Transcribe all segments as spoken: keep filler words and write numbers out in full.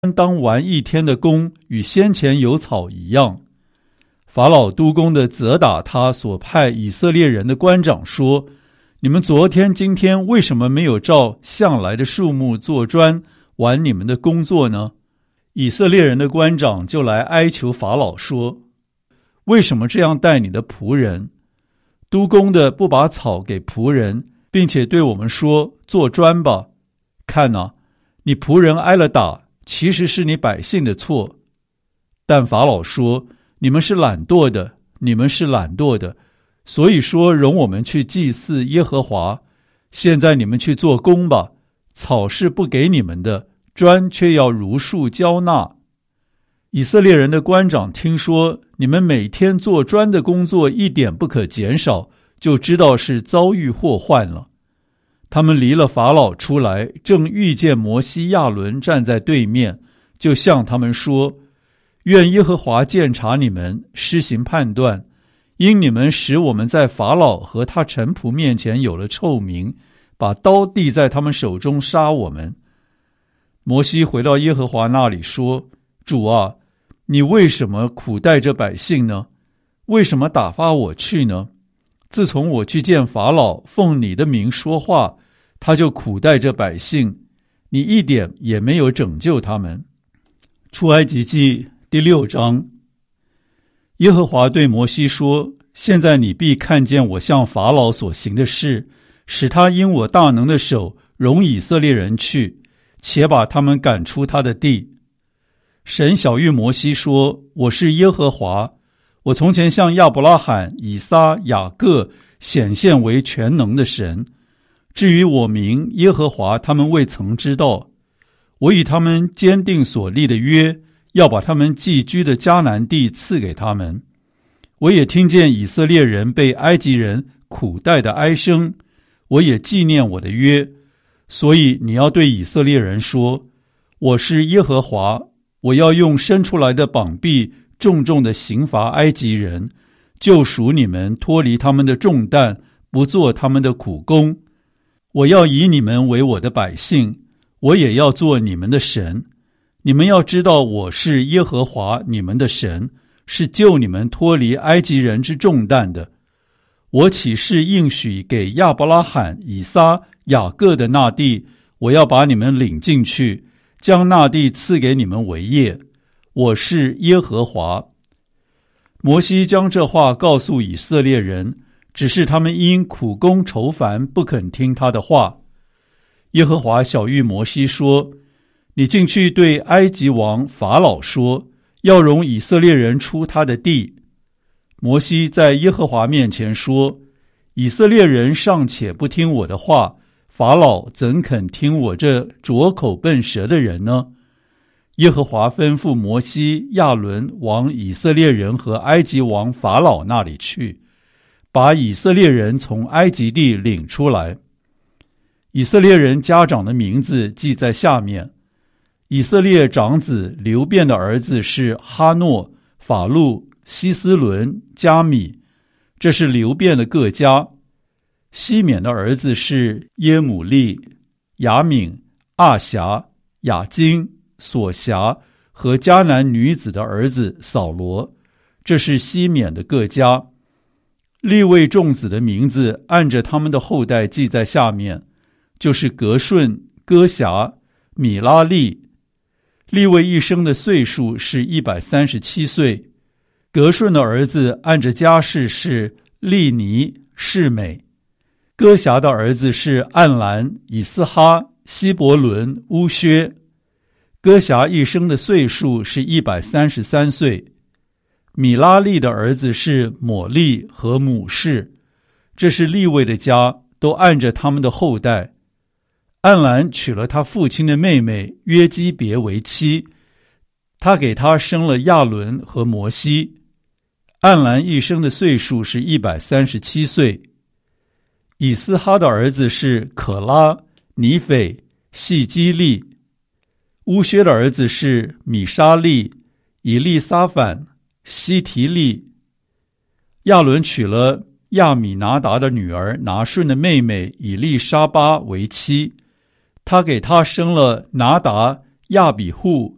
当完一天的工，与先前有草一样。法老督工的责打他所派以色列人的官长说，你们昨天今天为什么没有照向来的数目做砖，完你们的工作呢？以色列人的官长就来哀求法老说，为什么这样待你的仆人？督工的不把草给仆人，并且对我们说，做砖吧。看啊，你仆人挨了打，其实是你百姓的错。但法老说，你们是懒惰的，你们是懒惰的，所以说容我们去祭祀耶和华。现在你们去做工吧，草是不给你们的，砖却要如数交纳。以色列人的官长听说你们每天做砖的工作一点不可减少，就知道是遭遇祸患了。他们离了法老出来，正遇见摩西亚伦站在对面，就向他们说，愿耶和华鉴察你们，施行判断，因你们使我们在法老和他臣仆面前有了臭名，把刀递在他们手中杀我们。摩西回到耶和华那里说，主啊，你为什么苦待这百姓呢？为什么打发我去呢？自从我去见法老，奉你的名说话，他就苦待这百姓，你一点也没有拯救他们。出埃及记第六章。耶和华对摩西说，现在你必看见我向法老所行的事，使他因我大能的手容以色列人去，且把他们赶出他的地。神晓谕摩西说，我是耶和华，我从前向亚伯拉罕、以撒、雅各显现为全能的神。至于我名耶和华，他们未曾知道。我与他们坚定所立的约，要把他们寄居的迦南地赐给他们。我也听见以色列人被埃及人苦待的哀声，我也纪念我的约。所以你要对以色列人说，我是耶和华，我要用伸出来的膀臂重重的刑罚埃及人，救赎你们脱离他们的重担，不做他们的苦工。我要以你们为我的百姓，我也要做你们的神。你们要知道我是耶和华你们的神，是救你们脱离埃及人之重担的。我起誓应许给亚伯拉罕、以撒、雅各的那地，我要把你们领进去，将那地赐给你们为业。我是耶和华。摩西将这话告诉以色列人，只是他们因苦工愁烦，不肯听他的话。耶和华晓谕摩西说，你进去对埃及王法老说，要容以色列人出他的地。摩西在耶和华面前说，以色列人尚且不听我的话，法老怎肯听我这拙口笨舌的人呢？耶和华吩咐摩西、亚伦往以色列人和埃及王法老那里去，把以色列人从埃及地领出来。以色列人家长的名字记在下面。以色列长子流便的儿子是哈诺、法路、希斯伦、加米，这是流便的各家。西缅的儿子是耶母利、雅敏、阿辖、雅金、索辖和迦南女子的儿子扫罗，这是西缅的各家。利未众子的名字按着他们的后代记在下面，就是革顺、哥辖、米拉利。利未一生的岁数是一百三十七岁。革顺的儿子按着家世是利尼、示美。哥辖的儿子是暗兰、以斯哈、希伯伦、乌薛。哥辖一生的岁数是一百三十三岁。米拉利的儿子是抹利和母士，这是利未的家，都按着他们的后代。暗兰娶了他父亲的妹妹约基别为妻，他给他生了亚伦和摩西。暗兰一生的岁数是一百三十七岁。以斯哈的儿子是可拉、尼斐、细基利。乌薛的儿子是米沙利、以利撒反、西提利。亚伦娶了亚米拿达的女儿拿顺的妹妹以利沙巴为妻，他给他生了拿达、亚比户、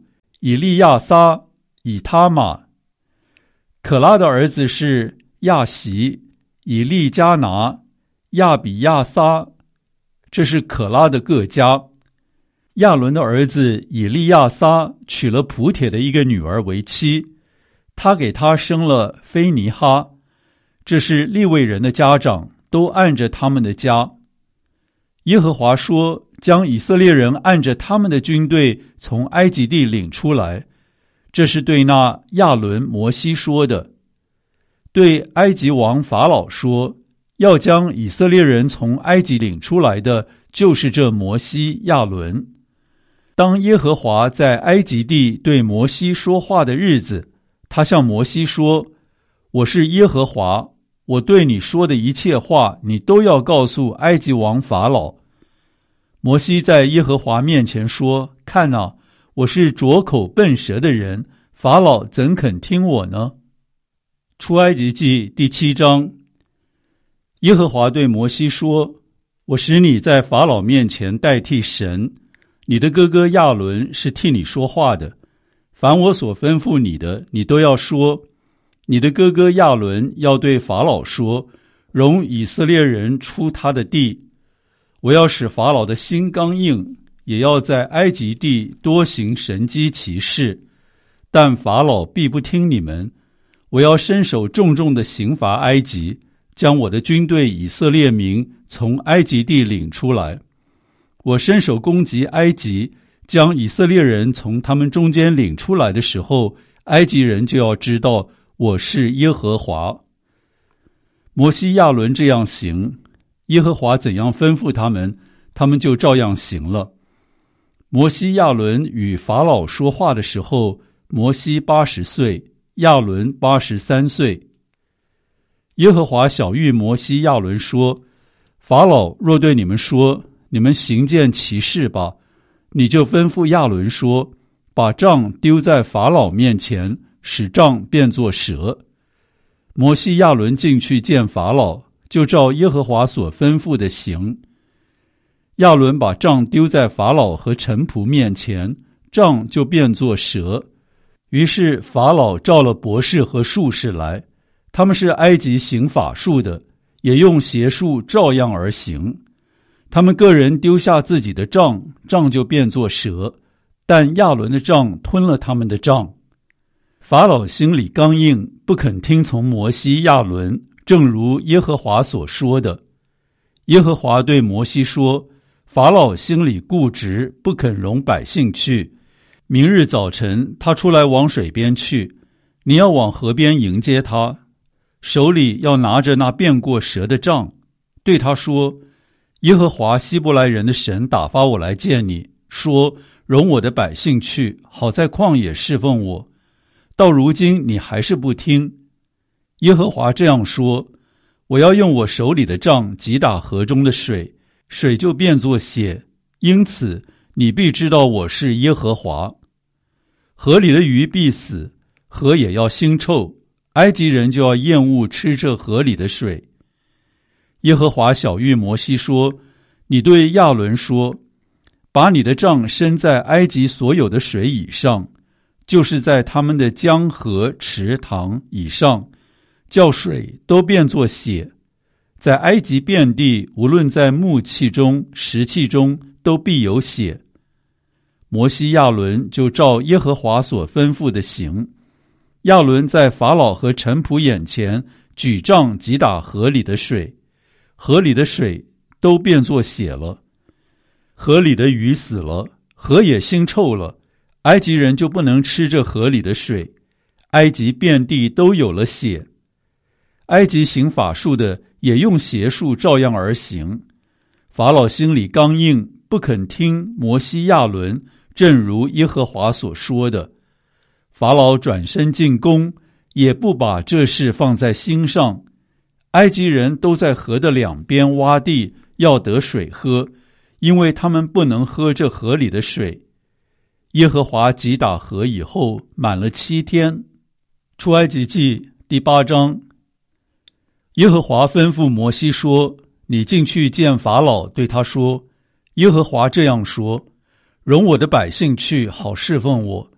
以利亚撒、以他玛。可拉的儿子是亚习、以利加拿、亚比亚撒，这是可拉的各家。亚伦的儿子以利亚撒娶了普帖的一个女儿为妻，他给他生了菲尼哈。这是利未人的家长，都按着他们的家。耶和华说，将以色列人按着他们的军队从埃及地领出来，这是对那亚伦、摩西说的。对埃及王法老说，要将以色列人从埃及领出来的，就是这摩西、亚伦。当耶和华在埃及地对摩西说话的日子，他向摩西说，我是耶和华，我对你说的一切话，你都要告诉埃及王法老。摩西在耶和华面前说，看哪，我是拙口笨舌的人，法老怎肯听我呢？出埃及记第七章。耶和华对摩西说，我使你在法老面前代替神，你的哥哥亚伦是替你说话的，凡我所吩咐你的，你都要说。你的哥哥亚伦要对法老说，容以色列人出他的地。我要使法老的心刚硬，也要在埃及地多行神迹奇事，但法老必不听你们。我要伸手重重的刑罚埃及，将我的军队以色列民从埃及地领出来。我伸手攻击埃及，将以色列人从他们中间领出来的时候，埃及人就要知道我是耶和华。摩西亚伦这样行，耶和华怎样吩咐他们，他们就照样行了。摩西亚伦与法老说话的时候，摩西八十岁，亚伦八十三岁。耶和华晓谕摩西亚伦说，法老若对你们说，你们行件奇事吧，你就吩咐亚伦说，把杖丢在法老面前，使杖变作蛇。摩西亚伦进去见法老，就照耶和华所吩咐的行。亚伦把杖丢在法老和臣仆面前，杖就变作蛇。于是法老召了博士和术士来，他们是埃及行法术的，也用邪术照样而行。他们个人丢下自己的杖，杖就变作蛇，但亚伦的杖吞了他们的杖。法老心里刚硬，不肯听从摩西亚伦，正如耶和华所说的。耶和华对摩西说，法老心里固执，不肯容百姓去。明日早晨他出来往水边去，你要往河边迎接他，手里要拿着那变过蛇的杖，对他说，耶和华希伯来人的神打发我来见你，说，容我的百姓去，好在旷野侍奉我。到如今你还是不听。耶和华这样说，我要用我手里的杖击打河中的水，水就变作血，因此你必知道我是耶和华。河里的鱼必死，河也要腥臭，埃及人就要厌恶吃这河里的水。耶和华晓谕摩西说，你对亚伦说，把你的杖伸在埃及所有的水以上，就是在他们的江河池塘以上，叫水都变作血。在埃及遍地，无论在木器中石器中，都必有血。摩西亚伦就照耶和华所吩咐的行。亚伦在法老和臣仆眼前举杖击打河里的水，河里的水都变作血了。河里的鱼死了，河也腥臭了，埃及人就不能吃这河里的水，埃及遍地都有了血。埃及行法术的也用邪术照样而行。法老心里刚硬，不肯听摩西亚伦，正如耶和华所说的。法老转身进宫，也不把这事放在心上。埃及人都在河的两边挖地，要得水喝，因为他们不能喝这河里的水。耶和华击打河以后，满了七天。出埃及记第八章。耶和华吩咐摩西说，你进去见法老，对他说，耶和华这样说，容我的百姓去，好侍奉我。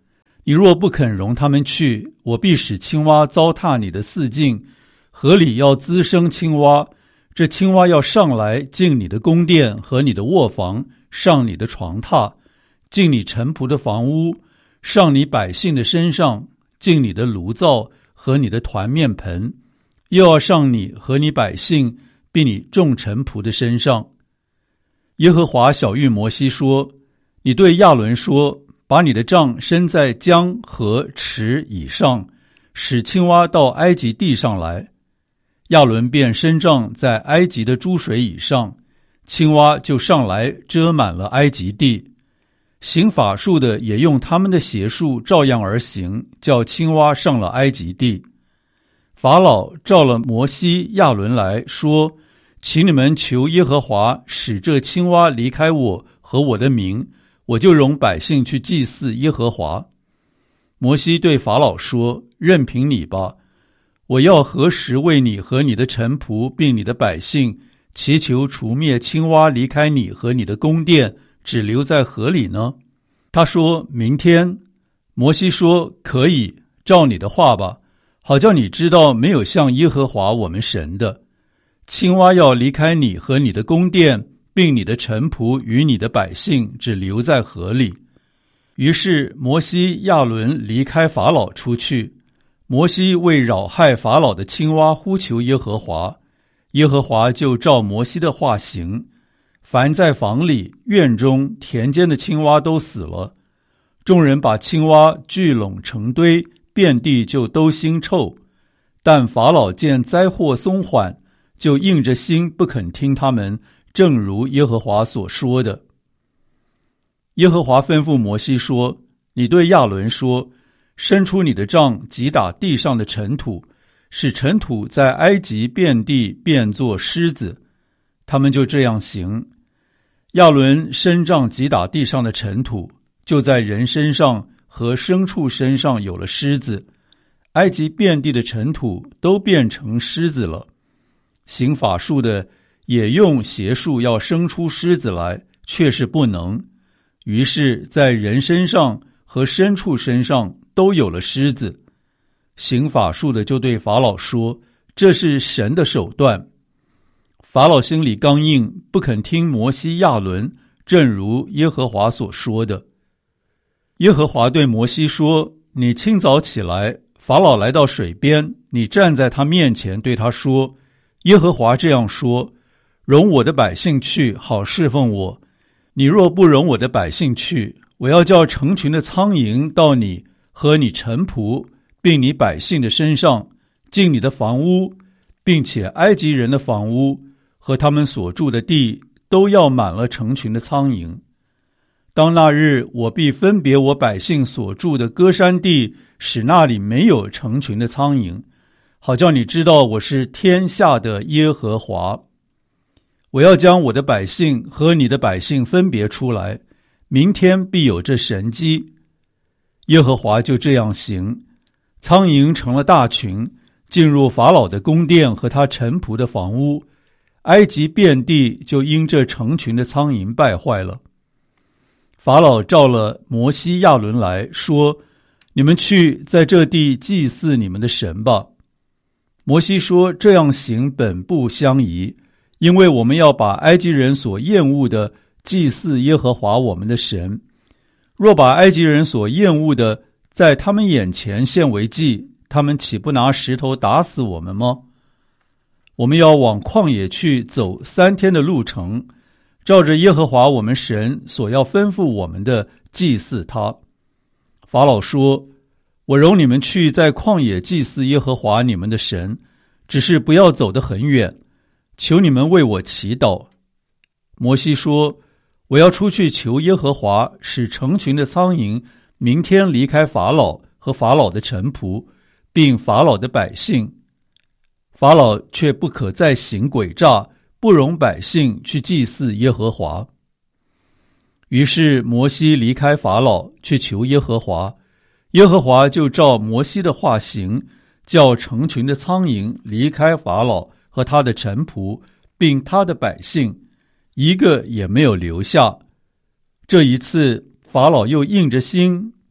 你若不肯容他们去，我必使青蛙糟蹋你的四境，河里要滋生青蛙，这青蛙要上来进你的宫殿和你的卧房，上你的床榻，进你臣仆的房屋，上你百姓的身上，进你的炉灶和你的团面盆，又要上你和你百姓并你众臣仆的身上。耶和华晓谕摩西说，你对亚伦说，把你的杖伸在江河池以上，使青蛙到埃及地上来。亚伦便伸杖在埃及的诸水以上，青蛙就上来遮满了埃及地。行法术的也用他们的邪术照样而行，叫青蛙上了埃及地。法老召了摩西、亚伦来说，请你们求耶和华使这青蛙离开我和我的民，我就容百姓去祭祀耶和华。摩西对法老说，任凭你吧，我要何时为你和你的臣仆并你的百姓祈求除灭青蛙离开你和你的宫殿，只留在河里呢？他说，明天。摩西说，可以，照你的话吧，好叫你知道没有像耶和华我们神的。青蛙要离开你和你的宫殿，并你的臣仆与你的百姓，只留在河里。于是摩西、亚伦离开法老出去。摩西为扰害法老的青蛙呼求耶和华，耶和华就照摩西的话行。凡在房里、院中、田间的青蛙都死了。众人把青蛙聚拢成堆，遍地就都腥臭。但法老见灾祸松缓，就硬着心不肯听他们，正如耶和华所说的。耶和华吩咐摩西说，你对亚伦说，伸出你的杖击打地上的尘土，使尘土在埃及遍地变作狮子。他们就这样行。亚伦伸杖击打地上的尘土，就在人身上和牲畜身上有了狮子。埃及遍地的尘土都变成狮子了。行法术的也用邪术要生出狮子来，却是不能。于是在人身上和牲畜身上都有了狮子。行法术的就对法老说，这是神的手段。法老心里刚硬，不肯听摩西、亚伦，正如耶和华所说的。耶和华对摩西说，你清早起来，法老来到水边，你站在他面前，对他说，耶和华这样说，容我的百姓去，好侍奉我。你若不容我的百姓去，我要叫成群的苍蝇到你和你臣仆并你百姓的身上，进你的房屋，并且埃及人的房屋和他们所住的地都要满了成群的苍蝇。当那日，我必分别我百姓所住的歌珊地，使那里没有成群的苍蝇，好叫你知道我是天下的耶和华。我要将我的百姓和你的百姓分别出来，明天必有这神迹。耶和华就这样行，苍蝇成了大群，进入法老的宫殿和他臣仆的房屋，埃及遍地就因这成群的苍蝇败坏了。法老召了摩西、亚伦来说，你们去在这地祭祀你们的神吧。摩西说，这样行本不相宜，因为我们要把埃及人所厌恶的祭祀耶和华我们的神。若把埃及人所厌恶的在他们眼前献为祭，他们岂不拿石头打死我们吗？我们要往旷野去走三天的路程，照着耶和华我们神所要吩咐我们的祭祀他。法老说，我容你们去在旷野祭祀耶和华你们的神，只是不要走得很远，求你们为我祈祷。摩西说，我要出去求耶和华，使成群的苍蝇明天离开法老和法老的臣仆，并法老的百姓。法老却不可再行诡诈，不容百姓去祭祀耶和华。于是摩西离开法老，去求耶和华。耶和华就照摩西的话行，叫成群的苍蝇离开法老和他的臣仆，并他的百姓，一个也没有留下。这一次法老又硬着心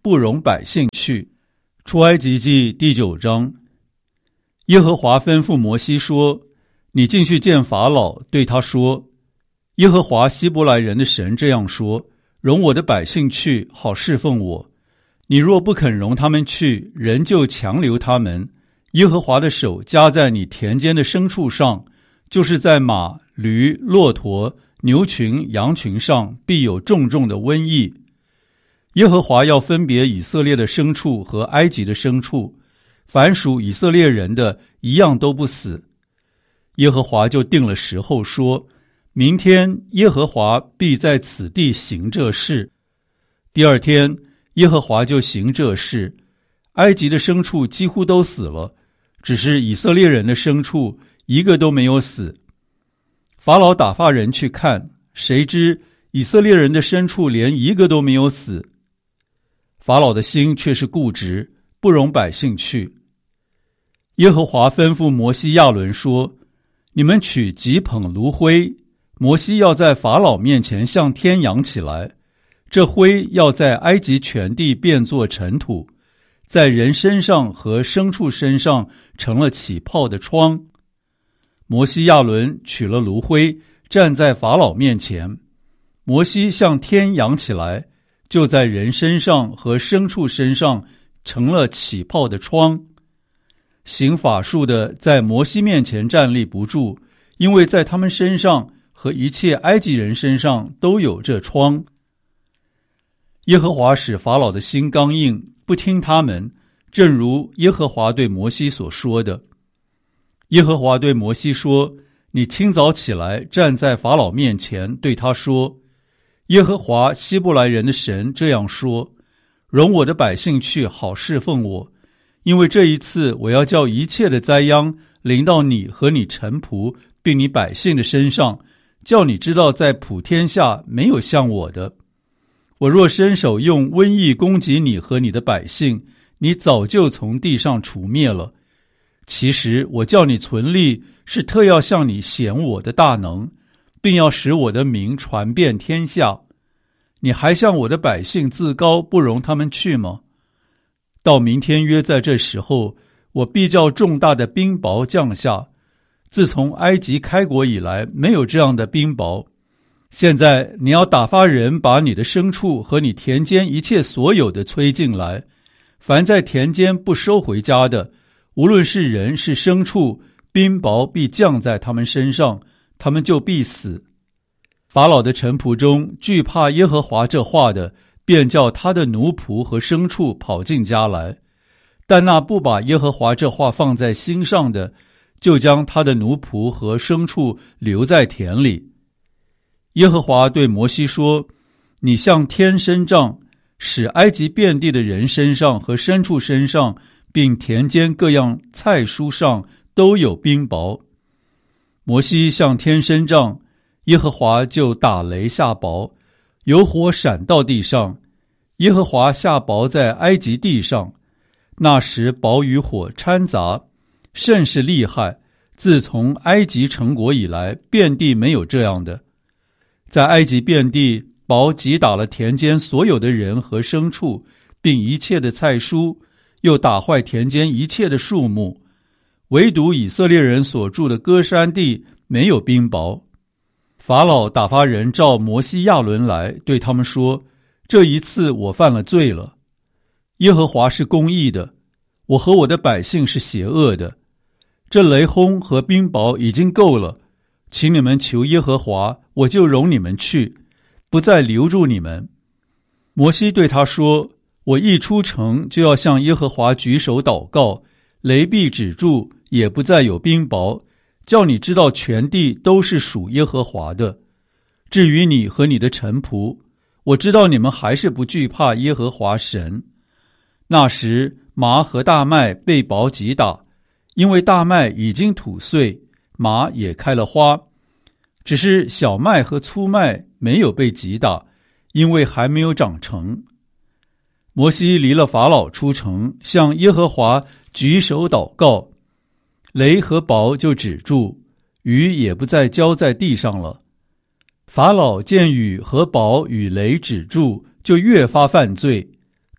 不容百姓去。出埃及记第九章。耶和华吩咐摩西说，你进去见法老，对他说，耶和华希伯来人的神这样说，容我的百姓去，好侍奉我。你若不肯容他们去，人就强留他们。耶和华的手加在你田间的牲畜上，就是在马、驴、骆驼、牛群、羊群上，必有重重的瘟疫。耶和华要分别以色列的牲畜和埃及的牲畜，凡属以色列人的一样都不死。耶和华就定了时候说，明天耶和华必在此地行这事。第二天耶和华就行这事，埃及的牲畜几乎都死了，只是以色列人的牲畜一个都没有死。法老打发人去看，谁知以色列人的牲畜连一个都没有死。法老的心却是固执，不容百姓去。耶和华吩咐摩西亚伦说，你们取几捧炉灰，摩西要在法老面前向天扬起来，这灰要在埃及全地变作尘土，在人身上和牲畜身上成了起泡的疮。摩西亚伦取了炉灰，站在法老面前，摩西向天扬起来，就在人身上和牲畜身上成了起泡的疮。行法术的在摩西面前站立不住，因为在他们身上和一切埃及人身上都有这疮。耶和华使法老的心刚硬，不听他们，正如耶和华对摩西所说的。耶和华对摩西说，你清早起来，站在法老面前，对他说，耶和华希伯来人的神这样说，容我的百姓去，好侍奉我，因为这一次我要叫一切的灾殃临到你和你臣仆并你百姓的身上，叫你知道在普天下没有像我的。我若伸手用瘟疫攻击你和你的百姓，你早就从地上除灭了。其实我叫你存立，是特要向你显我的大能，并要使我的名传遍天下。你还向我的百姓自高，不容他们去吗？到明天约在这时候，我必叫重大的冰雹降下。自从埃及开国以来，没有这样的冰雹。现在你要打发人把你的牲畜和你田间一切所有的催进来，凡在田间不收回家的，无论是人是牲畜，冰雹必降在他们身上，他们就必死。法老的臣仆中惧怕耶和华这话的，便叫他的奴仆和牲畜跑进家来，但那不把耶和华这话放在心上的，就将他的奴仆和牲畜留在田里。耶和华对摩西说，你向天伸杖，使埃及遍地的人身上和牲畜身上，并田间各样菜蔬上都有冰雹。摩西向天伸杖，耶和华就打雷下雹，有火闪到地上，耶和华下雹在埃及地上。那时雹与火掺杂，甚是厉害，自从埃及成国以来，遍地没有这样的。在埃及遍地，雹击打了田间所有的人和牲畜，并一切的菜蔬，又打坏田间一切的树木，唯独以色列人所住的歌珊地没有冰雹。法老打发人召摩西亚伦来，对他们说，这一次我犯了罪了。耶和华是公义的，我和我的百姓是邪恶的。这雷轰和冰雹已经够了，请你们求耶和华，我就容你们去，不再留住你们。摩西对他说，我一出城就要向耶和华举手祷告，雷必止住，也不再有冰雹，叫你知道全地都是属耶和华的。至于你和你的臣仆，我知道你们还是不惧怕耶和华神。那时麻和大麦被雹击打，因为大麦已经吐穗，麻也开了花，只是小麦和粗麦没有被击打，因为还没有长成。摩西离了法老出城，向耶和华举手祷告，雷和雹就止住，雨也不再浇在地上了。法老见雨和雹与雷止住，就越发犯罪，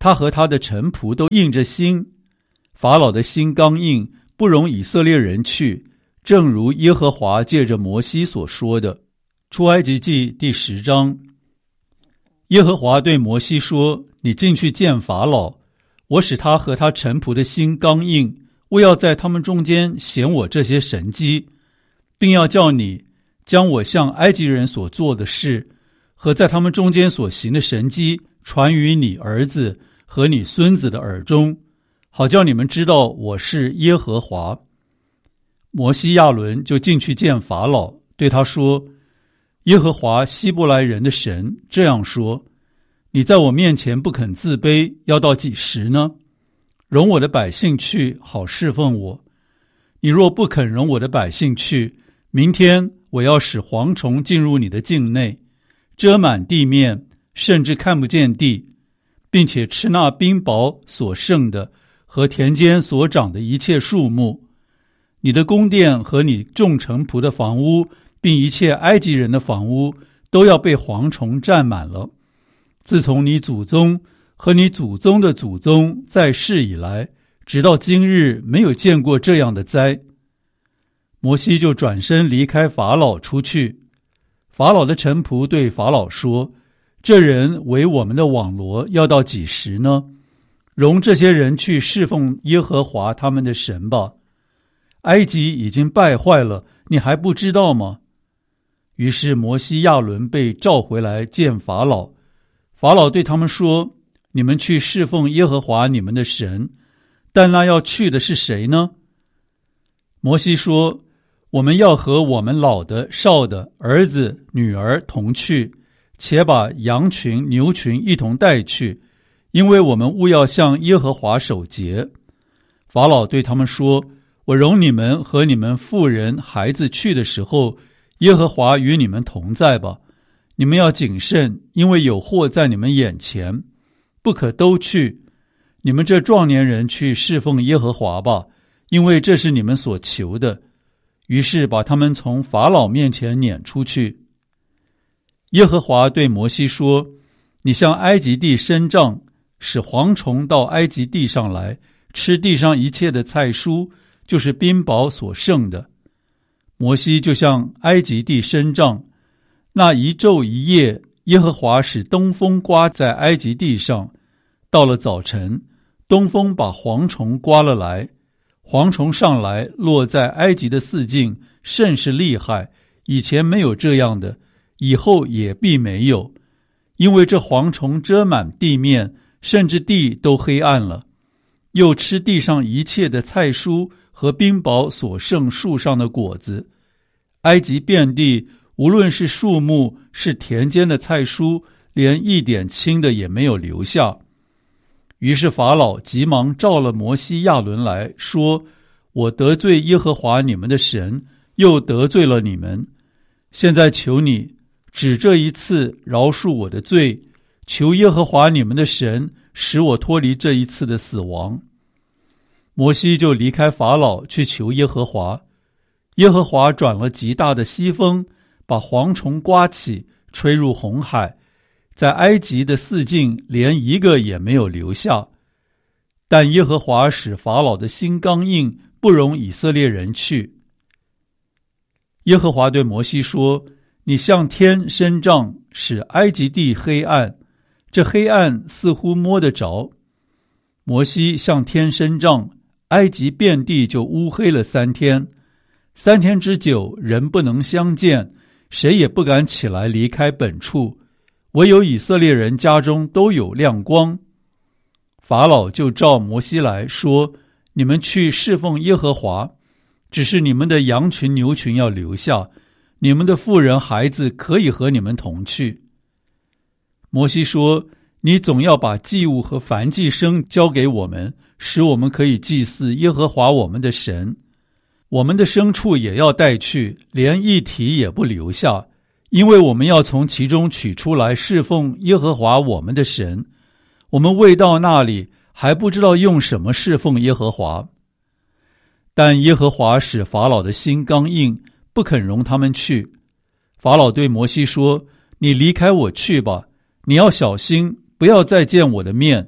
他和他的臣仆都硬着心。法老的心刚硬，不容以色列人去，正如耶和华借着摩西所说的。出埃及记第十章。耶和华对摩西说：你进去见法老，我使他和他臣仆的心刚硬，我要在他们中间显我这些神迹，并要叫你将我向埃及人所做的事和在他们中间所行的神迹传于你儿子和你孙子的耳中，好叫你们知道我是耶和华。摩西亚伦就进去见法老，对他说：耶和华希伯来人的神这样说：你在我面前不肯自卑，要到几时呢？容我的百姓去，好侍奉我。你若不肯容我的百姓去，明天我要使蝗虫进入你的境内，遮满地面，甚至看不见地，并且吃那冰雹所剩的和田间所长的一切树木。你的宫殿和你众臣仆的房屋，并一切埃及人的房屋，都要被蝗虫占满了。自从你祖宗和你祖宗的祖宗在世以来，直到今日，没有见过这样的灾。摩西就转身离开法老出去。法老的臣仆对法老说：这人为我们的网罗，要到几时呢？容这些人去侍奉耶和华他们的神吧。埃及已经败坏了，你还不知道吗？于是摩西亚伦被召回来见法老。法老对他们说：你们去侍奉耶和华你们的神，但那要去的是谁呢？摩西说：我们要和我们老的、少的、儿子、女儿同去，且把羊群、牛群一同带去，因为我们务要向耶和华守节。法老对他们说：我容你们和你们妇人、孩子去的时候，耶和华与你们同在吧。你们要谨慎，因为有祸在你们眼前，不可都去。你们这壮年人去侍奉耶和华吧，因为这是你们所求的。于是把他们从法老面前撵出去。耶和华对摩西说：你向埃及地伸杖，使蝗虫到埃及地上来，吃地上一切的菜蔬，就是冰雹所剩的。摩西就向埃及地伸杖，那一昼一夜，耶和华使东风刮在埃及地上。到了早晨，东风把蝗虫刮了来，蝗虫上来落在埃及的四境，甚是厉害，以前没有这样的，以后也必没有，因为这蝗虫遮满地面，甚至地都黑暗了，又吃地上一切的菜蔬和冰雹所剩树上的果子。埃及遍地，无论是树木，是田间的菜蔬，连一点青的也没有留下。于是法老急忙召了摩西亚伦来说：我得罪耶和华你们的神，又得罪了你们，现在求你只这一次饶恕我的罪，求耶和华你们的神使我脱离这一次的死亡。摩西就离开法老去求耶和华。耶和华转了极大的西风，把蝗虫刮起，吹入红海，在埃及的四境连一个也没有留下。但耶和华使法老的心刚硬，不容以色列人去。耶和华对摩西说：你向天伸杖，使埃及地黑暗，这黑暗似乎摸得着。摩西向天伸杖，埃及遍地就乌黑了三天。三天之久，人不能相见，谁也不敢起来离开本处，唯有以色列人家中都有亮光。法老就召摩西来说：你们去侍奉耶和华，只是你们的羊群牛群要留下，你们的妇人孩子可以和你们同去。摩西说：你总要把祭物和燔祭牲交给我们，使我们可以祭祀耶和华我们的神。我们的牲畜也要带去，连一蹄也不留下，因为我们要从其中取出来侍奉耶和华我们的神。我们未到那里，还不知道用什么侍奉耶和华。但耶和华使法老的心刚硬，不肯容他们去。法老对摩西说：你离开我去吧，你要小心，不要再见我的面，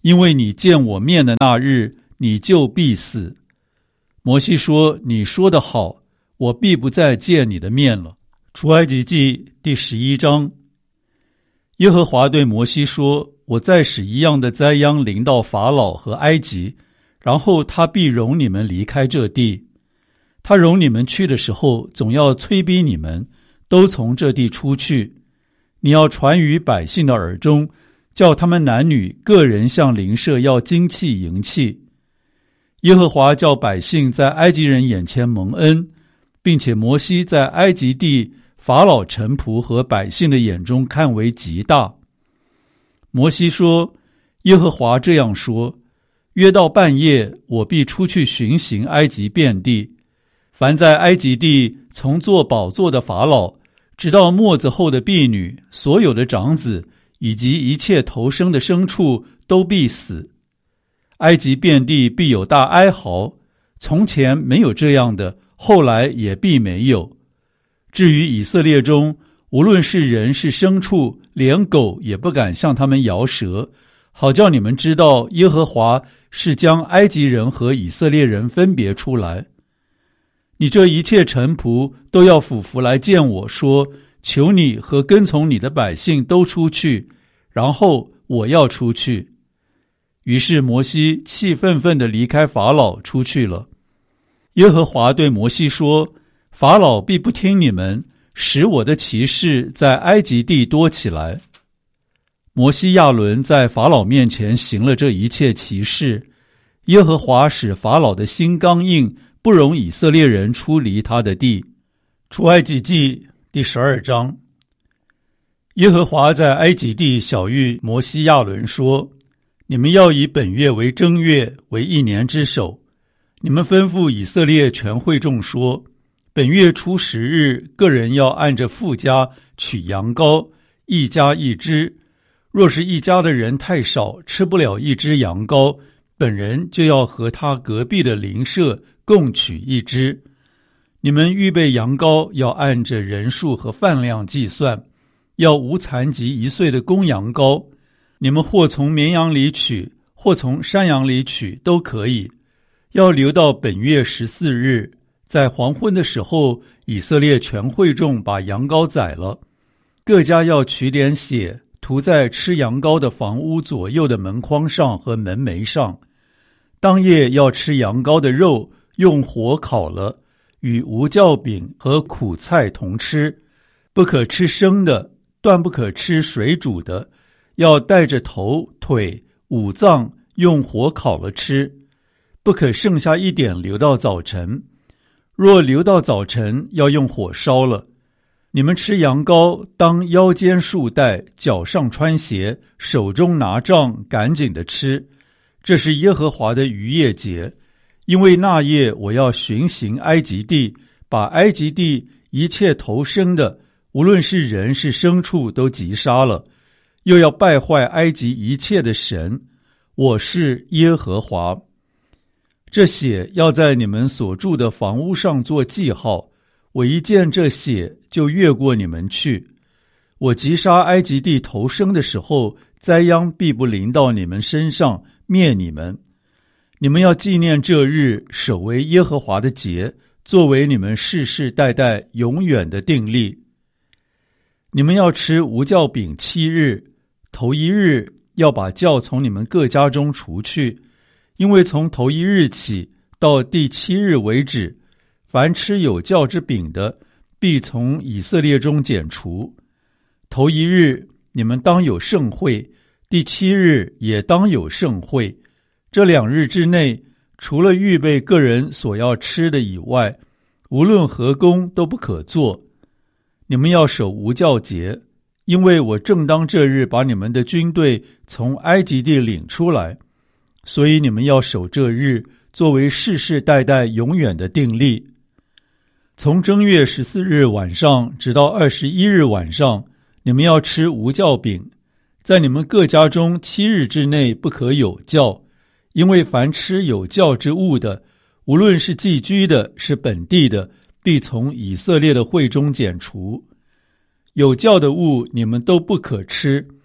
因为你见我面的那日，你就必死。摩西说，你说得好，我必不再见你的面了。出埃及记第十一章。耶和华对摩西说，我再使一样的灾殃临到法老和埃及，然后他必容你们离开这地。他容你们去的时候，总要催逼你们都从这地出去。你要传于百姓的耳中，叫他们男女个人向邻舍要金器银器。耶和华叫百姓在埃及人眼前蒙恩，并且摩西在埃及地法老臣仆和百姓的眼中看为极大。摩西说，耶和华这样说，约到半夜，我必出去巡行埃及遍地，凡在埃及地从做宝座的法老，直到末子后的婢女，所有的长子，以及一切投生的牲畜都必死。埃及遍地必有大哀嚎，从前没有这样的，后来也必没有。至于以色列中，无论是人是牲畜，连狗也不敢向他们摇舌，好叫你们知道耶和华是将埃及人和以色列人分别出来。你这一切臣仆都要俯伏来见我，说，求你和跟从你的百姓都出去，然后我要出去。于是摩西气愤愤地离开法老出去了。耶和华对摩西说，法老必不听你们，使我的奇事在埃及地多起来。摩西亚伦在法老面前行了这一切奇事，耶和华使法老的心刚硬，不容以色列人出离他的地。出埃及记第十二章。耶和华在埃及地晓谕摩西亚伦说，你们要以本月为正月，为一年之首。你们吩咐以色列全会众说，本月初十日，个人要按着父家取羊羔，一家一只。若是一家的人太少，吃不了一只羊羔，本人就要和他隔壁的邻舍共取一只。你们预备羊羔，要按着人数和饭量计算，要无残疾一岁的公羊羔。你们或从绵羊里取，或从山羊里取，都可以。要留到本月十四日，在黄昏的时候，以色列全会众把羊羔宰了，各家要取点血，涂在吃羊羔的房屋左右的门框上和门楣上。当夜要吃羊羔的肉，用火烤了，与无酵饼和苦菜同吃，不可吃生的，断不可吃水煮的，要带着头、腿、五脏用火烤了吃，不可剩下一点留到早晨。若留到早晨，要用火烧了。你们吃羊羔，当腰间束带，脚上穿鞋，手中拿杖，赶紧的吃。这是耶和华的逾越节，因为那夜我要巡行埃及地，把埃及地一切投生的，无论是人是牲畜，都击杀了，又要败坏埃及一切的神。我是耶和华。这血要在你们所住的房屋上做记号，我一见这血，就越过你们去。我击杀埃及地投生的时候，灾殃必不临到你们身上，灭你们。你们要纪念这日，守为耶和华的节，作为你们世世代代永远的定例。你们要吃无酵饼七日，头一日要把酵从你们各家中除去，因为从头一日起到第七日为止，凡吃有酵之饼的，必从以色列中剪除。头一日你们当有盛会，第七日也当有盛会。这两日之内，除了预备个人所要吃的以外，无论何工都不可做。你们要守无酵节，因为我正当这日把你们的军队从埃及地领出来，所以你们要守这日，作为世世代代永远的定例。从正月十四日晚上直到二十一日晚上，你们要吃无酵饼，在你们各家中七日之内不可有酵，因为凡吃有酵之物的，无论是寄居的，是本地的，必从以色列的会中剪除。有酵的物你们都不可吃，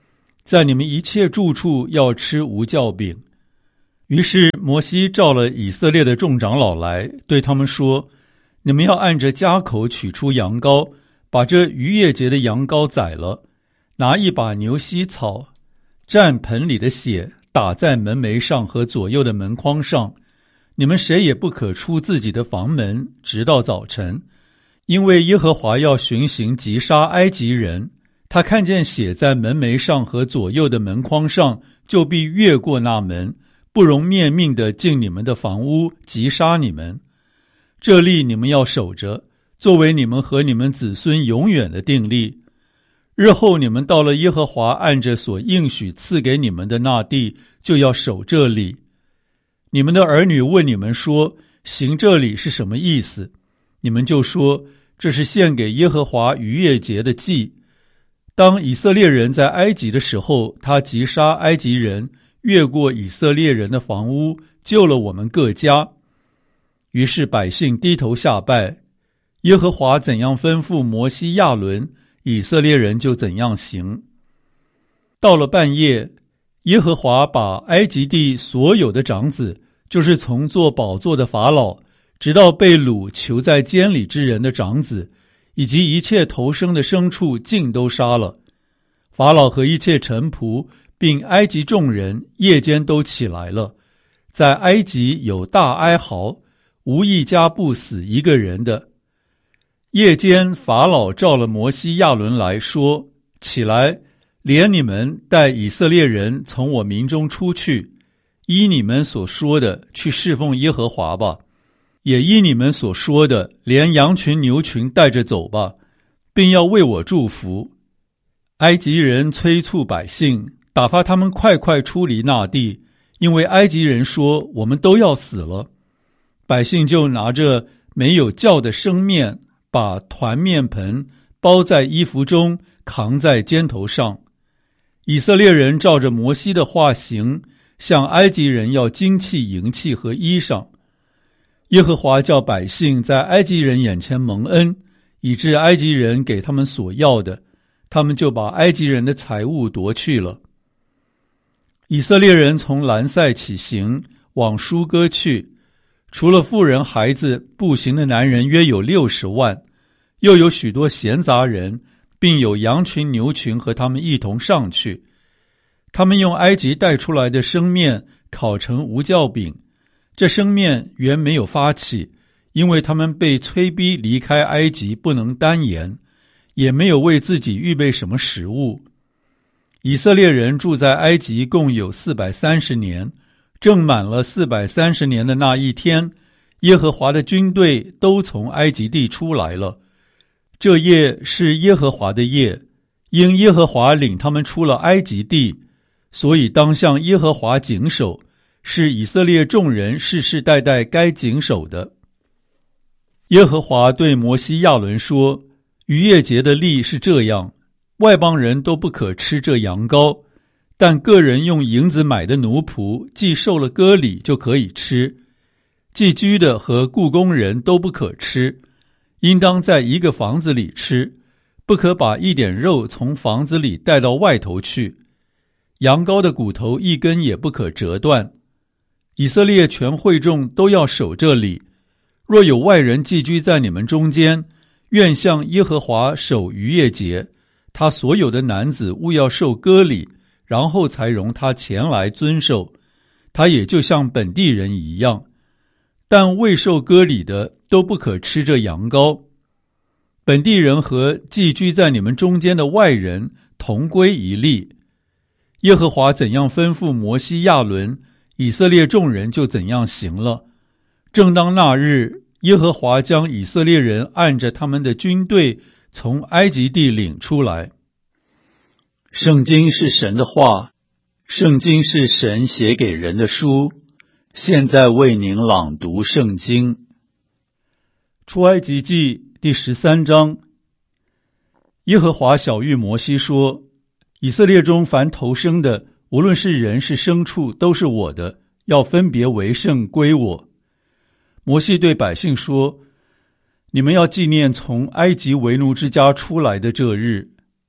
在你们一切住处要吃无酵饼。于是摩西召了以色列的众长老来，对他们说：你们要按着家口取出羊羔，把这逾越节的羊羔宰了，拿一把牛膝草，蘸盆里的血，打在门楣上和左右的门框上。你们谁也不可出自己的房门，直到早晨，因为耶和华要巡行击杀埃及人。他看见血在门楣上和左右的门框上，就必越过那门，不容面命地进你们的房屋，击杀你们。这例你们要守着，作为你们和你们子孙永远的定例。日后你们到了耶和华按着所应许赐给你们的那地，就要守这礼。你们的儿女问你们说，行这礼是什么意思？你们就说，这是献给耶和华逾越节的祭。当以色列人在埃及的时候，他击杀埃及人，越过以色列人的房屋，救了我们各家。于是百姓低头下拜，耶和华怎样吩咐摩西亚伦，以色列人就怎样行。到了半夜，耶和华把埃及地所有的长子，就是从做宝座的法老，直到被掳囚在监里之人的长子，以及一切头生的牲畜，尽都杀了。法老和一切臣仆，并埃及众人，夜间都起来了，在埃及有大哀嚎，无一家不死一个人的。夜间法老召了摩西亚伦来说，起来，连你们带以色列人从我民中出去，依你们所说的去侍奉耶和华吧，也依你们所说的连羊群牛群带着走吧，并要为我祝福。埃及人催促百姓，打发他们快快出离那地，因为埃及人说，我们都要死了。百姓就拿着没有酵的生面，把团面盆包在衣服中，扛在肩头上。以色列人照着摩西的话行，向埃及人要金器、银器和衣裳。耶和华叫百姓在埃及人眼前蒙恩，以致埃及人给他们所要的，他们就把埃及人的财物夺去了。以色列人从兰塞起行，往舒歌去，除了妇人孩子，步行的男人约有六十万，又有许多闲杂人，并有羊群牛群和他们一同上去。他们用埃及带出来的生面烤成无酵饼，这生面原没有发起，因为他们被催逼离开埃及，不能单言，也没有为自己预备什么食物。以色列人住在埃及共有四百三十年，正满了四百三十年的那一天，耶和华的军队都从埃及地出来了。这夜是耶和华的夜，因耶和华领他们出了埃及地，所以当向耶和华谨守，是以色列众人世世代代该谨守的。耶和华对摩西亚伦说，逾越节的例是这样，外邦人都不可吃这羊羔，但个人用银子买的奴仆，既受了割礼就可以吃。寄居的和雇工人都不可吃，应当在一个房子里吃，不可把一点肉从房子里带到外头去。羊羔的骨头一根也不可折断。以色列全会众都要守这礼。若有外人寄居在你们中间，愿向耶和华守逾越节，他所有的男子务要受割礼，然后才容他前来遵守，他也就像本地人一样。但未受割礼的都不可吃这羊羔。本地人和寄居在你们中间的外人同归一例。耶和华怎样吩咐摩西亚伦，以色列众人就怎样行了。正当那日，耶和华将以色列人按着他们的军队从埃及地领出来。圣经是神的话，圣经是神写给人的书。现在为您朗读圣经。出埃及记第十三章。耶和华晓谕摩西说，以色列中凡头生的，无论是人是牲畜，都是我的，要分别为圣归我。摩西对百姓说，你们要纪念从埃及为奴之家出来的这日，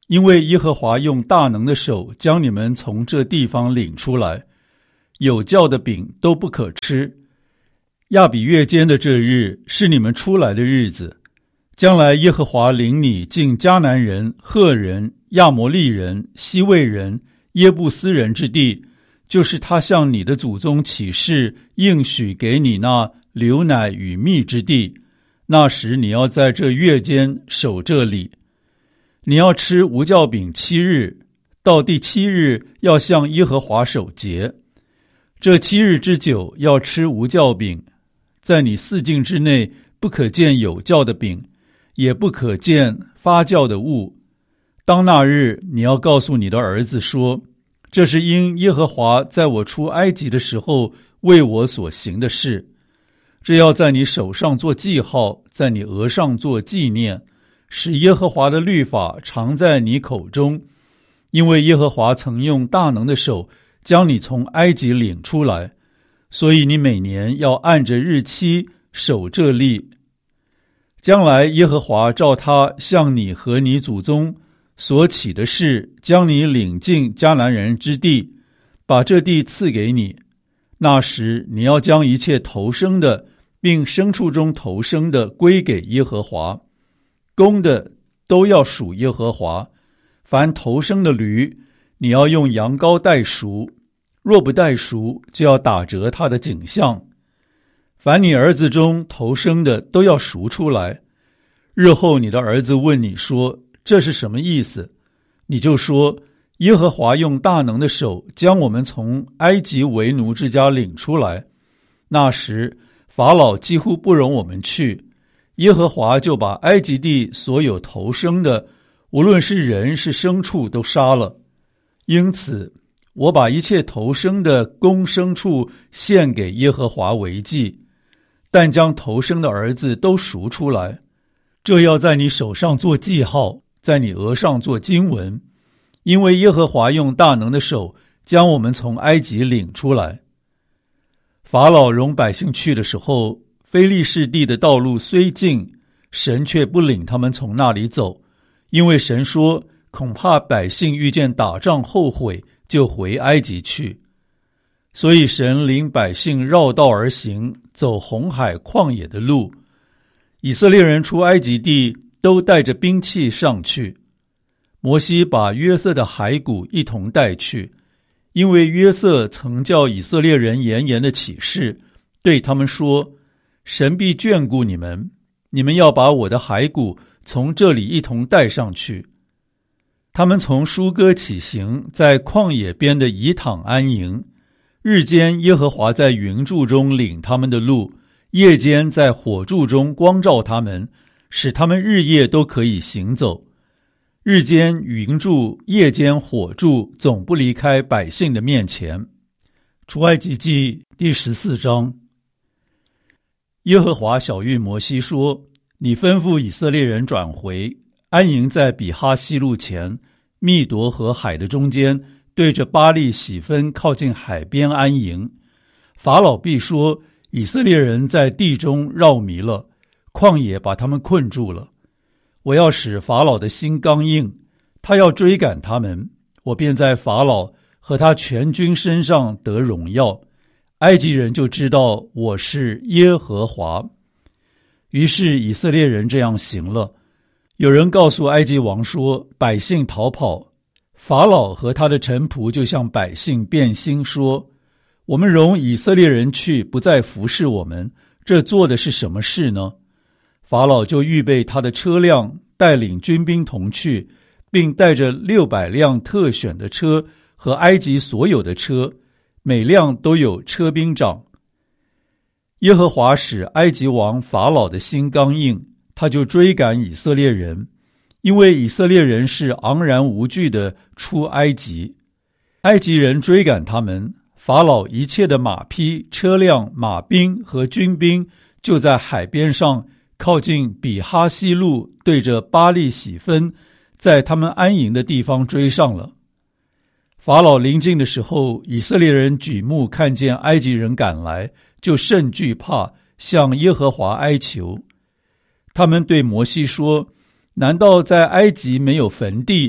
因为耶和华用大能的手将你们从这地方领出来，有酵的饼都不可吃。亚比月间的这日是你们出来的日子，将来耶和华领你进迦南人、赫人、亚摩利人、西魏人、耶布斯人之地，就是他向你的祖宗起誓应许给你那流奶与蜜之地。那时你要在这月间守这礼，你要吃无酵饼七日，到第七日要向耶和华守节。这七日之久要吃无酵饼，在你四境之内不可见有酵的饼，也不可见发酵的物。当那日你要告诉你的儿子说，这是因耶和华在我出埃及的时候为我所行的事。这要在你手上做记号，在你额上做纪念，使耶和华的律法常在你口中，因为耶和华曾用大能的手将你从埃及领出来，所以你每年要按着日期守这例。将来耶和华照他向你和你祖宗所起的事，将你领进迦南人之地，把这地赐给你。那时你要将一切头生的并牲畜中头生的归给耶和华，公的都要属耶和华。凡头生的驴，你要用羊羔代赎，若不代赎，就要打折他的颈项。凡你儿子中头生的都要赎出来。日后你的儿子问你说，这是什么意思？你就说，耶和华用大能的手将我们从埃及为奴之家领出来。那时法老几乎不容我们去，耶和华就把埃及地所有头生的，无论是人是牲畜，都杀了。因此我把一切头生的公牲畜献给耶和华为祭，但将头生的儿子都赎出来。这要在你手上做记号，在你额上做经文，因为耶和华用大能的手将我们从埃及领出来。法老容百姓去的时候，非利士地的道路虽近，神却不领他们从那里走，因为神说，恐怕百姓遇见打仗后悔，就回埃及去。所以神领百姓绕道而行，走红海旷野的路。以色列人出埃及地都带着兵器上去。摩西把约瑟的骸骨一同带去，因为约瑟曾叫以色列人严严的起誓，对他们说，神必眷顾你们，你们要把我的骸骨从这里一同带上去。他们从舒歌起行，在旷野边的以躺安营。日间耶和华在云柱中领他们的路，夜间在火柱中光照他们，使他们日夜都可以行走。日间云柱，夜间火柱，总不离开百姓的面前。出埃及记第十四章。耶和华晓谕摩西说，你吩咐以色列人转回，安营在比哈西路前，密夺和海的中间，对着巴力喜分靠近海边安营。法老必说，以色列人在地中绕迷了，旷野把他们困住了。我要使法老的心刚硬，他要追赶他们，我便在法老和他全军身上得荣耀，埃及人就知道我是耶和华。于是以色列人这样行了。有人告诉埃及王说，百姓逃跑。法老和他的臣仆就向百姓变心说，我们容以色列人去，不再服侍我们，这做的是什么事呢？法老就预备他的车辆，带领军兵同去，并带着六百辆特选的车和埃及所有的车，每辆都有车兵长。耶和华使埃及王法老的心刚硬，他就追赶以色列人，因为以色列人是昂然无惧的出埃及。埃及人追赶他们，法老一切的马匹、车辆、马兵和军兵就在海边上靠近比哈西路，对着巴力喜分，在他们安营的地方追上了。法老临近的时候，以色列人举目看见埃及人赶来，就甚惧怕，向耶和华哀求。他们对摩西说，难道在埃及没有坟地？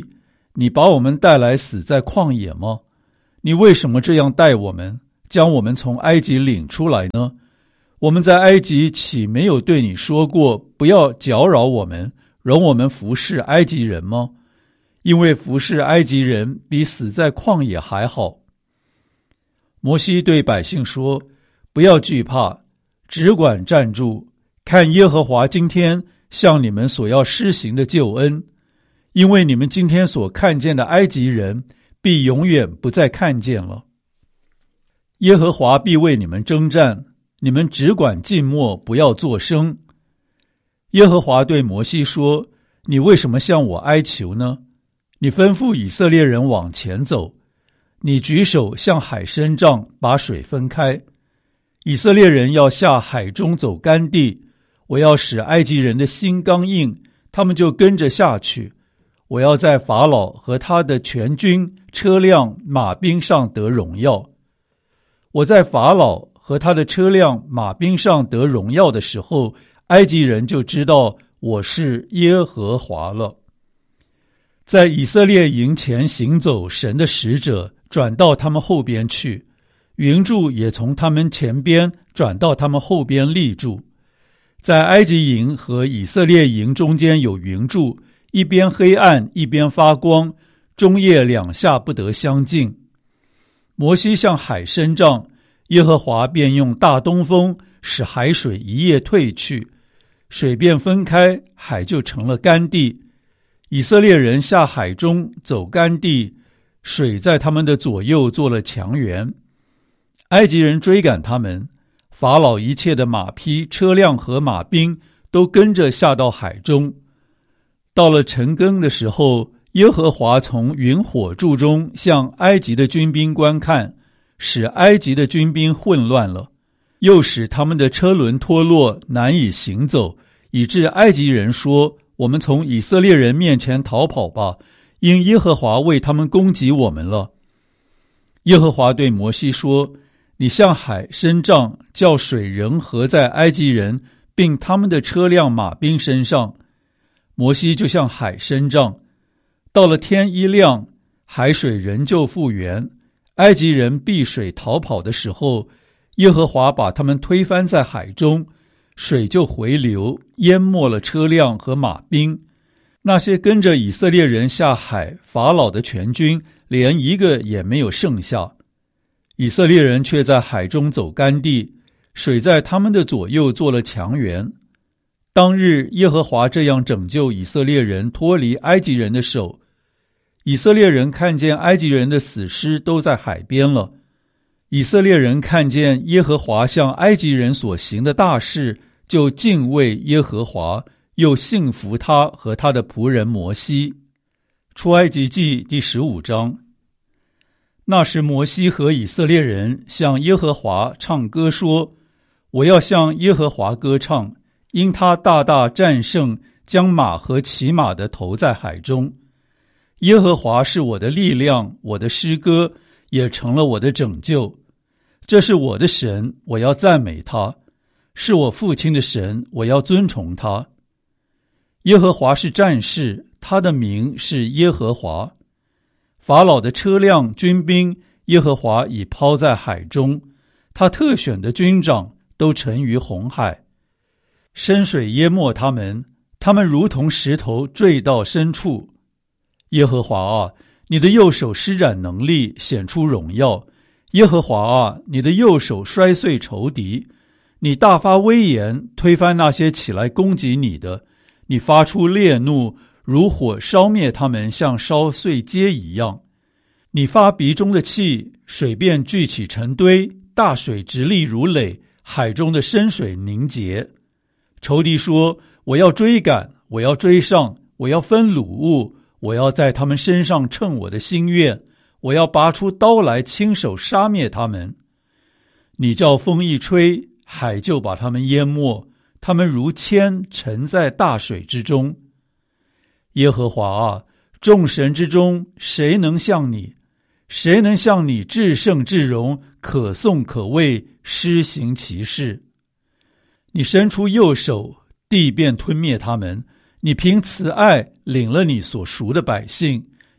你把我们带来死在旷野吗？你为什么这样待我们，将我们从埃及领出来呢？我们在埃及岂没有对你说过，不要搅扰我们，容我们服侍埃及人吗？因为服侍埃及人比死在旷野还好。摩西对百姓说，不要惧怕，只管站住，看耶和华今天向你们所要施行的救恩，因为你们今天所看见的埃及人必永远不再看见了。耶和华必为你们征战，你们只管静默，不要作声。耶和华对摩西说，你为什么向我哀求呢？你吩咐以色列人往前走，你举手向海伸杖，把水分开。以色列人要下海中走干地，我要使埃及人的心刚硬，他们就跟着下去。我要在法老和他的全军、车辆、马兵上得荣耀。我在法老和他的车辆、马兵上得荣耀的时候，埃及人就知道我是耶和华了。在以色列营前行走，神的使者转到他们后边去，云柱也从他们前边转到他们后边立住。在埃及营和以色列营中间有云柱，一边黑暗，一边发光，中夜两下不得相近。摩西向海伸杖，耶和华便用大东风使海水一夜退去，水便分开，海就成了干地。以色列人下海中走干地，水在他们的左右做了墙垣。埃及人追赶他们，法老一切的马匹、车辆和马兵都跟着下到海中。到了晨更的时候，耶和华从云火柱中向埃及的军兵观看，使埃及的军兵混乱了，又使他们的车轮脱落，难以行走，以致埃及人说，我们从以色列人面前逃跑吧，因耶和华为他们攻击我们了。耶和华对摩西说，你向海伸杖，叫水仍合在埃及人并他们的车辆马兵身上。摩西就向海伸杖，到了天一亮，海水仍旧复原。埃及人避水逃跑的时候，耶和华把他们推翻在海中，水就回流，淹没了车辆和马兵。那些跟着以色列人下海，法老的全军连一个也没有剩下。以色列人却在海中走干地，水在他们的左右做了墙垣。当日耶和华这样拯救以色列人脱离埃及人的手。以色列人看见埃及人的死尸都在海边了。以色列人看见耶和华向埃及人所行的大事，就敬畏耶和华，又信服他和他的仆人摩西。出埃及记第十五章。那时摩西和以色列人向耶和华唱歌说，我要向耶和华歌唱，因他大大战胜，将马和骑马的投在海中。耶和华是我的力量，我的诗歌也成了我的拯救。这是我的神，我要赞美他；是我父亲的神，我要尊崇他。耶和华是战士，他的名是耶和华。法老的车辆、军兵，耶和华已抛在海中，他特选的军长都沉于红海。深水淹没他们，他们如同石头坠到深处。耶和华啊，你的右手施展能力，显出荣耀。耶和华啊，你的右手摔碎仇敌，你大发威严，推翻那些起来攻击你的。你发出烈怒，如火烧灭他们，像烧碎秸一样。你发鼻中的气，水便聚起成堆，大水直立如垒，海中的深水凝结。仇敌说，我要追赶，我要追上，我要分掳物，我要在他们身上称我的心愿，我要拔出刀来，亲手杀灭他们。你叫风一吹，海就把他们淹没，他们如铅沉在大水之中。耶和华啊，众神之中，谁能像你？谁能像你至圣至荣，可颂可畏，施行奇事？你伸出右手，地便吞灭他们。你凭慈爱领了你所赎的百姓，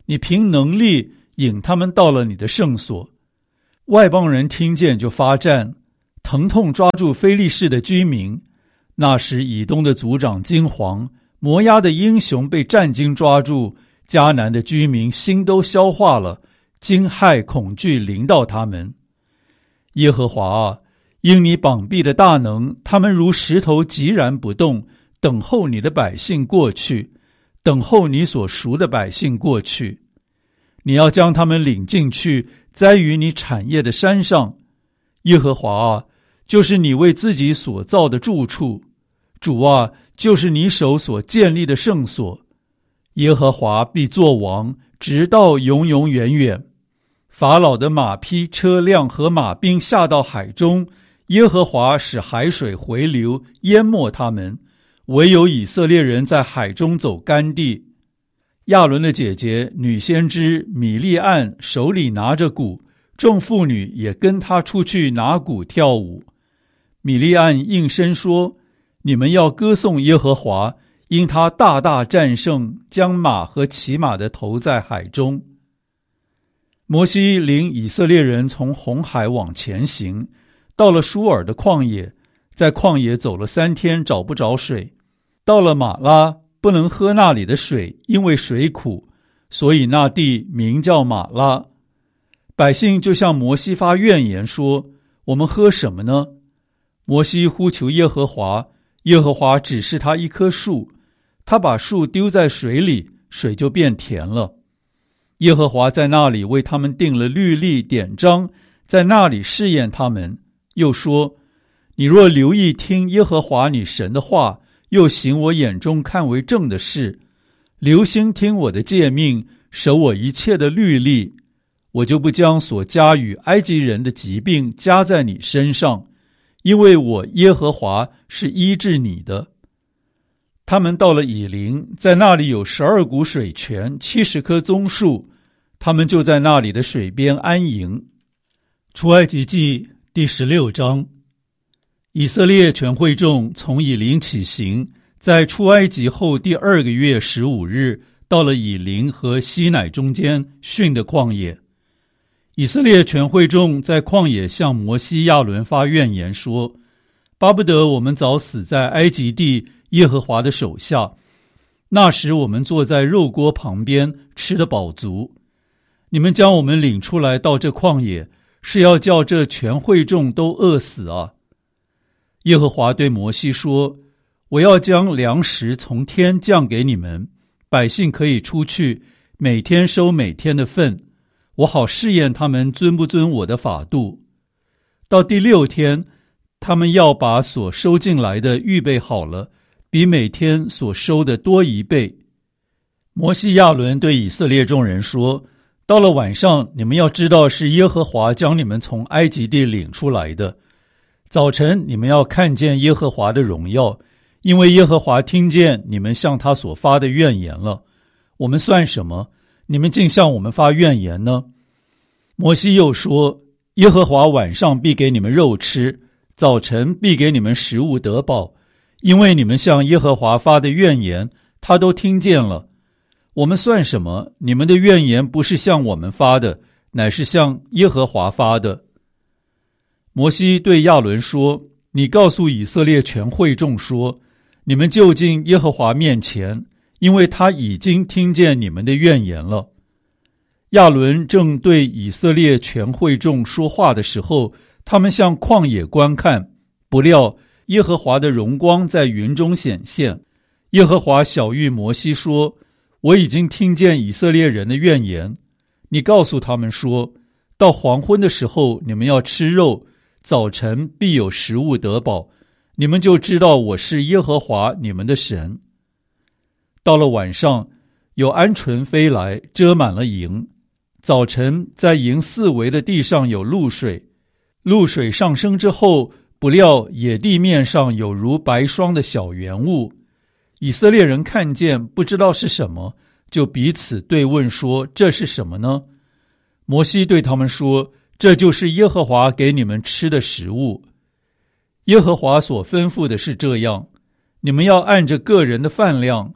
你凭能力引他们到了你的圣所。外邦人听见就发战，疼痛抓住非利士的居民。那时以东的族长惊惶，摩押的英雄被战惊抓住，迦南的居民心都消化了，惊骇恐惧临到他们。耶和华啊，因你膀臂的大能，他们如石头寂然不动，等候你的百姓过去，等候你所赎的百姓过去。你要将他们领进去，栽于你产业的山上。耶和华啊，就是你为自己所造的住处。主啊，就是你手所建立的圣所。耶和华必作王，直到永永远远。法老的马匹、车辆和马兵下到海中，耶和华使海水回流，淹没他们。唯有以色列人在海中走干地。亚伦的姐姐女先知米利暗手里拿着鼓，众妇女也跟她出去拿鼓跳舞。米利暗应声说：你们要歌颂耶和华，因他大大战胜，将马和骑马的投在海中。摩西领以色列人从红海往前行，到了舒尔的旷野，在旷野走了三天，找不着水。到了马拉，不能喝那里的水，因为水苦，所以那地名叫马拉。百姓就向摩西发怨言说：我们喝什么呢？摩西呼求耶和华，耶和华指示他一棵树，他把树丢在水里，水就变甜了。耶和华在那里为他们定了律例典章，在那里试验他们，又说：你若留意听耶和华你神的话，又行我眼中看为正的事，留心听我的诫命，守我一切的律例，我就不将所加与埃及人的疾病加在你身上，因为我耶和华是医治你的。他们到了以琳，在那里有十二股水泉，七十棵棕树，他们就在那里的水边安营。出埃及记第十六章。以色列全会众从以琳起行，在出埃及后第二个月十五日，到了以琳和西乃中间汛的旷野。以色列全会众在旷野向摩西亚伦发怨言说：巴不得我们早死在埃及地耶和华的手下，那时我们坐在肉锅旁边，吃得饱足。你们将我们领出来到这旷野，是要叫这全会众都饿死啊！耶和华对摩西说：我要将粮食从天降给你们，百姓可以出去，每天收每天的份，我好试验他们遵不遵我的法度。到第六天，他们要把所收进来的预备好了，比每天所收的多一倍。摩西亚伦对以色列众人说：到了晚上，你们要知道是耶和华将你们从埃及地领出来的。早晨你们要看见耶和华的荣耀，因为耶和华听见你们向他所发的怨言了。我们算什么？你们竟向我们发怨言呢？摩西又说：耶和华晚上必给你们肉吃，早晨必给你们食物得饱，因为你们向耶和华发的怨言，他都听见了。我们算什么？你们的怨言不是向我们发的，乃是向耶和华发的。摩西对亚伦说：你告诉以色列全会众说，你们就近耶和华面前，因为他已经听见你们的怨言了。亚伦正对以色列全会众说话的时候，他们向旷野观看，不料耶和华的荣光在云中显现。耶和华晓谕摩西说：我已经听见以色列人的怨言，你告诉他们说，到黄昏的时候你们要吃肉，早晨必有食物得饱，你们就知道我是耶和华你们的神。到了晚上，有鹌鹑飞来，遮满了营。早晨在营四围的地上有露水，露水上升之后，不料野地面上有如白霜的小圆物。以色列人看见，不知道是什么，就彼此对问说：这是什么呢？摩西对他们说：这就是耶和华给你们吃的食物。耶和华所吩咐的是这样：你们要按着个人的饭量，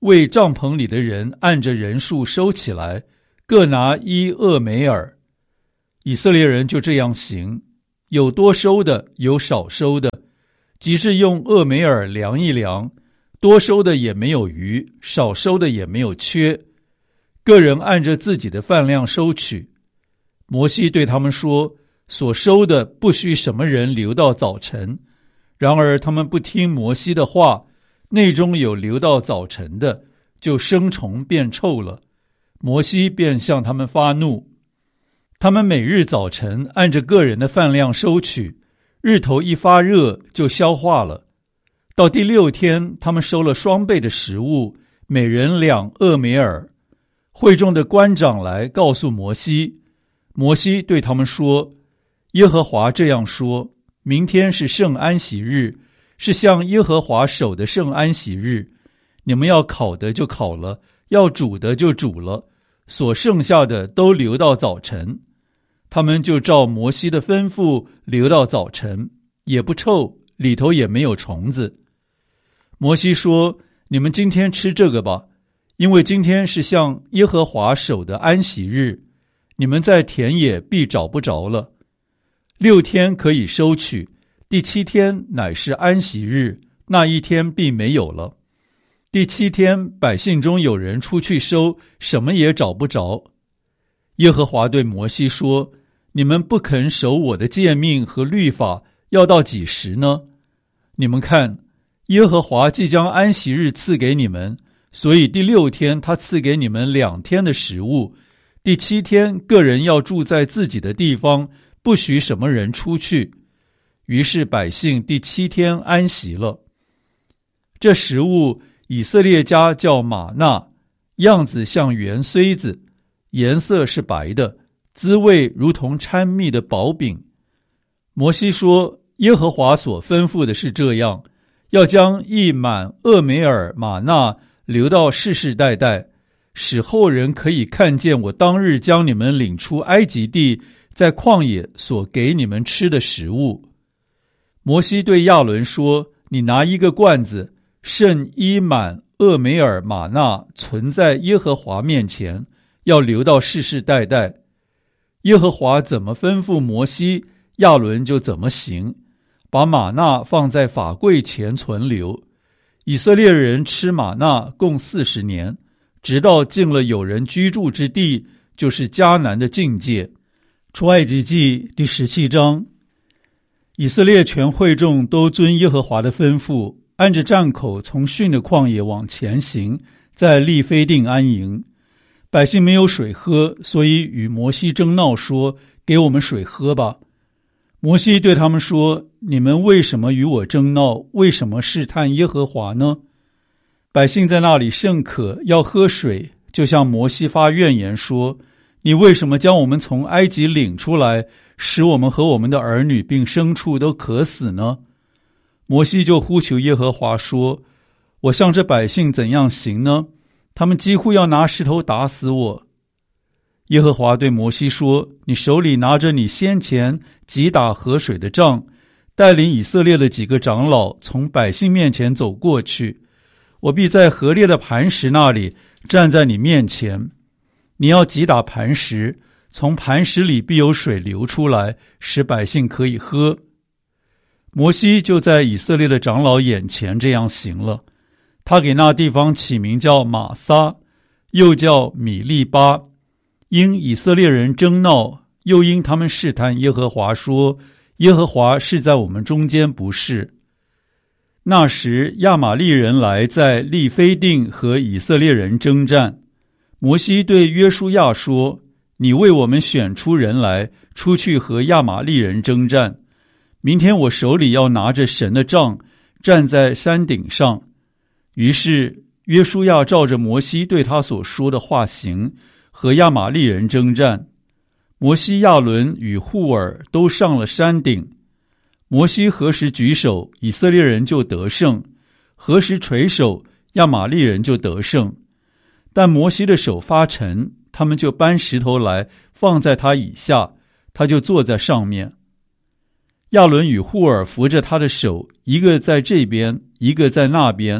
为帐篷里的人按着人数收起来，各拿一俄梅尔。以色列人就这样行，有多收的，有少收的，即是用俄梅尔量一量，多收的也没有余，少收的也没有缺，个人按着自己的饭量收取。摩西对他们说，所收的不许什么人留到早晨。然而他们不听摩西的话，内中有留到早晨的，就生虫变臭了。摩西便向他们发怒。他们每日早晨按着个人的饭量收取，日头一发热就消化了。到第六天，他们收了双倍的食物，每人两俄梅尔。会众的官长来告诉摩西，摩西对他们说，耶和华这样说，明天是圣安息日，是向耶和华守的圣安息日，你们要烤的就烤了，要煮的就煮了，所剩下的都留到早晨。他们就照摩西的吩咐留到早晨，也不臭，里头也没有虫子。摩西说，你们今天吃这个吧，因为今天是向耶和华守的安息日，你们在田野必找不着了。六天可以收取，第七天乃是安息日，那一天必没有了。第七天百姓中有人出去收，什么也找不着。耶和华对摩西说，你们不肯守我的诫命和律法，要到几时呢？你们看，耶和华即将安息日赐给你们，所以第六天他赐给你们两天的食物，第七天个人要住在自己的地方，不许什么人出去。于是百姓第七天安息了。这食物以色列家叫玛纳，样子像圆穗子，颜色是白的，滋味如同掺蜜的薄饼。摩西说，耶和华所吩咐的是这样，要将一满俄梅尔玛纳留到世世代代，使后人可以看见我当日将你们领出埃及地，在旷野所给你们吃的食物。摩西对亚伦说，你拿一个罐子，盛一满俄梅尔玛纳，存在耶和华面前，要留到世世代代。耶和华怎么吩咐摩西，亚伦就怎么行，把玛纳放在法柜前存留。以色列人吃玛纳共四十年，直到进了有人居住之地，就是迦南的境界。出埃及记第十七章。以色列全会众都遵耶和华的吩咐，按着站口从逊的旷野往前行，在利非定安营。百姓没有水喝，所以与摩西争闹说，给我们水喝吧。摩西对他们说，你们为什么与我争闹？为什么试探耶和华呢？百姓在那里甚渴，要喝水，就向摩西发怨言说，你为什么将我们从埃及领出来，使我们和我们的儿女并牲畜都渴死呢？摩西就呼求耶和华说，我向这百姓怎样行呢？他们几乎要拿石头打死我。耶和华对摩西说，你手里拿着你先前击打河水的杖，带领以色列的几个长老从百姓面前走过去，我必在河裂的磐石那里站在你面前。你要击打磐石，从磐石里必有水流出来，使百姓可以喝。摩西就在以色列的长老眼前这样行了。他给那地方起名叫玛撒，又叫米利巴，因以色列人争闹，又因他们试探耶和华说，耶和华是在我们中间不是。那时亚玛利人来在利非定和以色列人征战。摩西对约书亚说，你为我们选出人来，出去和亚玛利人征战。明天我手里要拿着神的杖，站在山顶上。于是约书亚照着摩西对他所说的话行，和亚玛利人征战。摩西、亚伦与户尔都上了山顶。摩西何时举手，以色列人就得胜；何时垂手，亚玛利人就得胜。但摩西的手发沉，他们就搬石头来放在他以下，他就坐在上面。亚伦与户尔扶着他的手，一个在这边，一个在那边，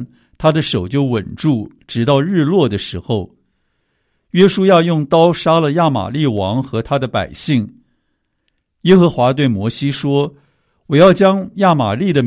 他的手就稳住，直到日落的时候。约书亚用刀杀了亚玛力王和他的百姓。耶和华对摩西说：我要将亚玛力的